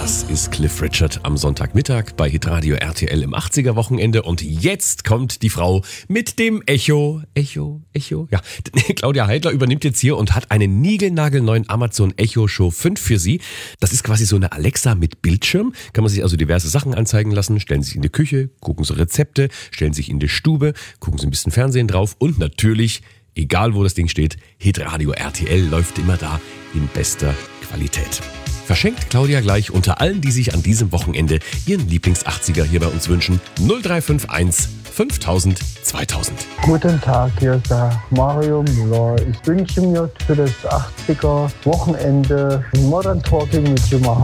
Das ist Cliff Richard am Sonntagmittag bei Hitradio RTL im 80er-Wochenende. Und jetzt kommt die Frau mit dem Echo. Ja, Claudia Heidler übernimmt jetzt hier und hat einen niegelnagelneuen Amazon Echo Show 5 für Sie. Das ist quasi so eine Alexa mit Bildschirm. Kann man sich also diverse Sachen anzeigen lassen. Stellen Sie sich in die Küche, gucken Sie Rezepte, stellen sich in die Stube, gucken Sie ein bisschen Fernsehen drauf. Und natürlich, egal wo das Ding steht, Hitradio RTL läuft immer da in bester Qualität. Verschenkt Claudia gleich unter allen, die sich an diesem Wochenende ihren Lieblings-80er hier bei uns wünschen. 0351 5000 2000. Guten Tag, hier ist der Mario Müller. Ich wünsche mir für das 80er Wochenende Modern Talking mit Jim